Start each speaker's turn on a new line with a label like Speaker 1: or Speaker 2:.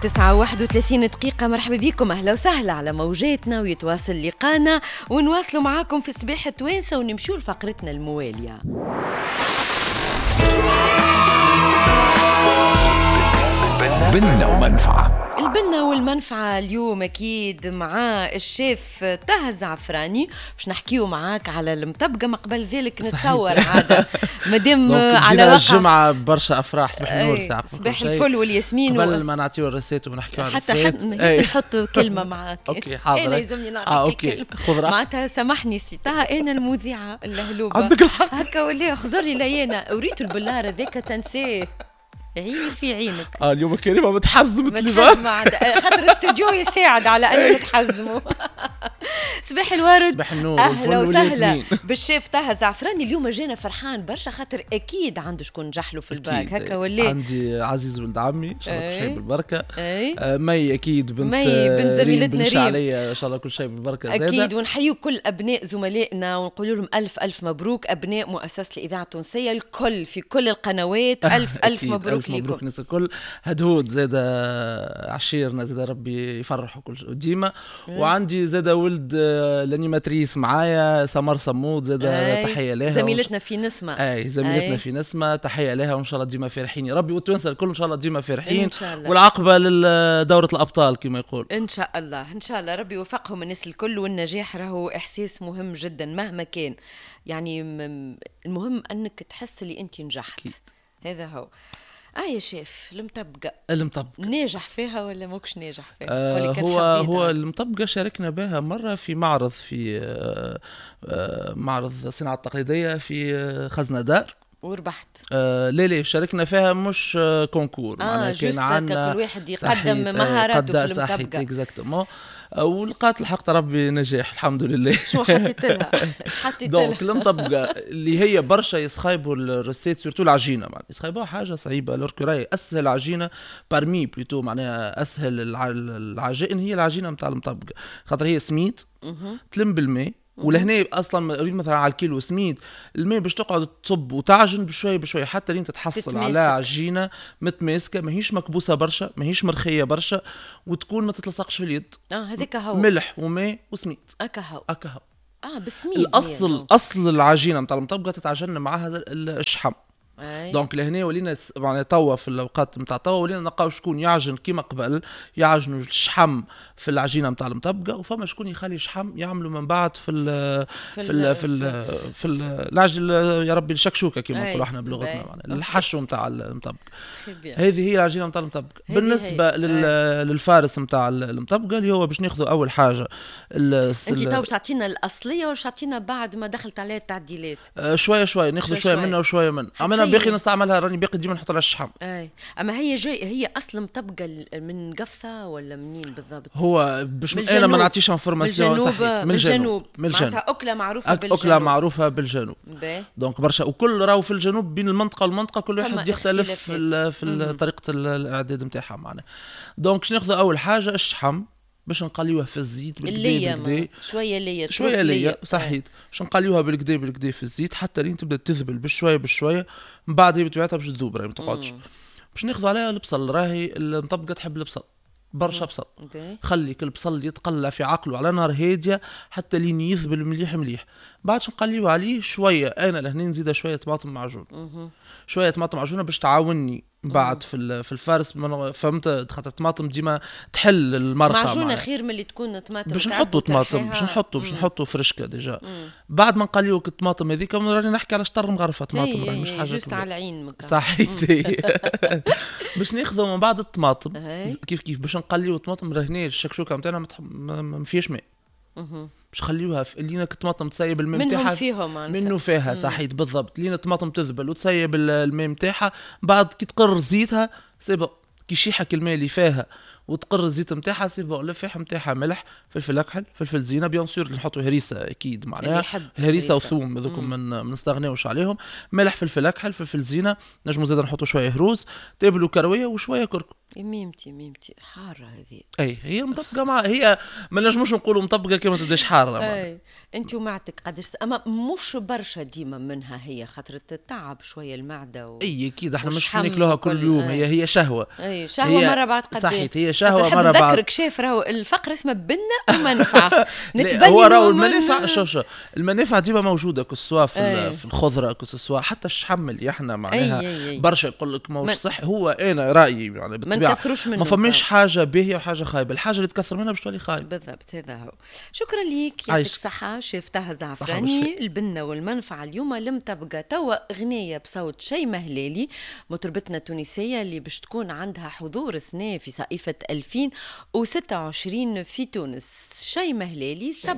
Speaker 1: 9:31 مرحبا بكم، أهلا وسهلا على موجاتنا، ويتواصل لقانا ونواصلوا معاكم في صباح توانسة ونمشوا لفقرتنا الموالية.
Speaker 2: بنة ومنفعة.
Speaker 1: البنة والمنفعة اليوم أكيد مع الشيف طه الزعفراني، باش نحكيو معاك على المطبقة. ما قبل ذلك نتصور عادة مادام على وقع
Speaker 2: الجمعة برشا أفراح. صباح النور ساعة
Speaker 1: صباح الفل والياسمين.
Speaker 2: قبل ما نعطيو الرسيت ونحكيو على
Speaker 1: الرسيت حتى نحطوا كلمة معاك.
Speaker 2: أوكي حاضر.
Speaker 1: أنا لازمني نعطيك كلمة.
Speaker 2: خذ راحتك.
Speaker 1: معناتها سامحني سي طه، أنا المذيعة اللهلوبة.
Speaker 2: عندك الحق.
Speaker 1: هكا ولا خزر لي ليانا أريد البلار ذاك تنساه. عيني في عينك.
Speaker 2: اليوم كريمة متحزمة
Speaker 1: خاطر استوديو يساعد على أن نتحزموا. صباح الورد.
Speaker 2: صباح النور.
Speaker 1: أهلا وسهلا بالشيف طه الزعفراني. اليوم جانا فرحان برشا خاطر أكيد عنده شكون نجحله في الباك هكا ولا.
Speaker 2: عندي عزيز ولد عمي إن شاء الله كل شيء بالبركة. مي أكيد بنت
Speaker 1: زميلتنا
Speaker 2: ريم عليا إن شاء الله كل شيء بالبركة زادة.
Speaker 1: أكيد. ونحيو كل أبناء زملائنا ونقول لهم ألف ألف مبروك، أبناء مؤسسة الإذاعة التونسية الكل في كل القنوات. ألف مبروك.
Speaker 2: مبروك الناس الكل. هدهود زاده عشيرنا زاده ربي يفرحوا كل ديما. وعندي زاده ولد الانيماتريس معايا سمر صمود زاده تحيه لها.
Speaker 1: زميلتنا في نسمه.
Speaker 2: زميلتنا في نسمه تحيه لها، وان شاء الله ديما فرحين يا ربي، والتوانسه الكل ان شاء الله ديما فرحين. والعقبه لدوره الابطال كما يقول.
Speaker 1: ان شاء الله ان شاء الله ربي يوفقهم الناس الكل. والنجاح راهو احساس مهم جدا مهما كان، يعني المهم انك تحس اللي انت نجحت. هذا هو. يا شيف المطبقة ناجح فيها ولا موكش ناجح فيها؟
Speaker 2: هو المطبقة شاركنا بها مرة في معرض، في معرض الصناعة التقليدية في خزنة دار
Speaker 1: وربحت.
Speaker 2: لا شاركنا فيها مش كونكور.
Speaker 1: كان عندنا كل واحد يقدم مهاراته في المطبقة.
Speaker 2: اكزاكتومون. ولقات الحق ربي نجاح الحمد لله.
Speaker 1: شو حطيت لها؟ ايش حطيت لها؟
Speaker 2: دونك المطبقه اللي هي برشا يسخايبوا الرسيت سورتو العجينه، معناها يسخايبوها حاجه صعيبه. لوركوراي اسهل عجينه بارمي بلوتو، معناها اسهل العجائن هي العجينه نتاع المطبقه، خاطر هي سميد تلم بالماء. ولهنا اصلا اريد مثلا على الكيلو سميد الماء باش تقعد تصب وتعجن بشويه بشويه حتى لين تتحصل على عجينه متماسكه، ماهيش مكبوسه برشا، ماهيش مرخيه برشا، وتكون ما تتلصقش في اليد.
Speaker 1: هذيك هو
Speaker 2: ملح وماء وسميد.
Speaker 1: هكا هو
Speaker 2: بالسميد. اصل العجينه نتاع المطبقه تتعجن معها الشحم. دونك لهنا ولينا معناها توا في الاوقات نتاع توا ولينا نلقاو شكون يعجن كيما قبل، يعجنوا الشحم في العجينه نتاع المطبقه، وفما شكون يخلي الشحم يعملوا من بعد في العجل يا ربي الشكشوكه كيما نقولوا احنا بلغتنا، معناها الحشو نتاع المطبقه. هذه هي العجينه نتاع المطبقه. بالنسبه للفارس نتاع المطبقه اللي هو باش ناخذوا اول حاجه انت
Speaker 1: تو باش تعطينا الاصليه ولا تعطينا بعد ما دخلت عليها التعديلات؟
Speaker 2: شويه ناخذوا شويه منها وشويه منها. باقي نستعملها، راني باقي ديما نحط لها الشحم.
Speaker 1: اما هي اصل مطبقه من قفصه ولا منين بالضبط؟
Speaker 2: هو باش انا ما نعطيش انفورماسيون صحيح. من الجنوب معناتها
Speaker 1: اكله
Speaker 2: معروفه بالجنوب. دونك برشا، وكل راهو في الجنوب بين المنطقه والمنطقه كل واحد يختلف في طريقه الاعداد نتاعها معناها. دونك شنو ناخذ اول حاجه الشحم باش نقليوها في الزيت بالكدا شويه ليا صحيح. باش نقليوها بالكدا في الزيت حتى لين تبدا تذبل بشويه من بعد هي بتاعتها باش تذوب راهي ما تقعدش. باش ناخذ عليها البصل، راهي المطبقه تحب البصل برشا بصل. خلي كل بصل يتقلى في عقله على نار هاديه حتى لين يذبل مليح. بعد نقليو عليه شويه. انا لهنا نزيد شويه طماطم معجون. شويه طماطم معجونه باش تعاوني بعد في الفارس. فهمت؟ خاطر الطماطم ديما تحل المرقه
Speaker 1: معجونه خير من اللي تكون طماطم.
Speaker 2: باش نحطوا طماطم، باش نحطوا فرشكه ديجا. بعد ما نقليو الطماطم هذيك راني نحكي على شطر مغرفه طماطم، راهي مش حاجه
Speaker 1: جوست على العين
Speaker 2: صحيح. باش ناخذوا من بعد الطماطم كيف باش نقليو الطماطم. راهنا الشكشوكه نتاعنا ما فيهاش ماء. باش نخليوها في لينا الطماطم تسيب الماء نتاعها منه فيها صحيح بالضبط. لينا الطماطم تذبل وتسيب الماء نتاعها. بعد كي تقر زيتها سيبا كي شيحك الماء اللي فيها وتقر الزيت نتاعها سيبا الفاح نتاعها ملح فلفل اكحل فلفل زينه بيان سور نحطوا هريسه اكيد معناها هريسه وثوم هذوكم ما نستغناوش عليهم. ملح فلفل اكحل فلفل زينه. نجموا زاد نحطوا شويه هروس تابلوا كرويه وشويه كركم.
Speaker 1: ميمتي حاره هذه.
Speaker 2: هي مطبقه مع هي ما نجموش نقولوا مطبقه كما تبداش حاره.
Speaker 1: انت ومعتك قدر اما مش برشا ديما منها هي خاطر تتعب شويه المعده
Speaker 2: اكيد احنا مش ناكلوها كل يوم. هي شهوه.
Speaker 1: شهوه مره بعد قد
Speaker 2: صحيح. هي شهوه مره بعد.
Speaker 1: نذكرك شايف راهو الفقر اسمه بنه ومنفعه.
Speaker 2: هو راهو المنافع شو المنافع ديما موجوده كسوا في الخضره كسوا حتى الشحم اللي احنا معناها برشا يقول لك ماهوش صح. هو انا رايي يعني بالطبيعه ما فماش حاجه باهيه وحاجه خايبه، الحاجه اللي تكثر منها باش تولي خايبه.
Speaker 1: بالضبط هذا هو. شكرا ليك، يعطيك الصحه شيف طه زعفراني. البنه والمنفعه اليوم لم تبقى توا اغنيه بصوت شيماء هلالي مطربتنا التونسيه اللي باش تكون عندها حضور سنة في صيفه 2026 في تونس. شيماء هلالي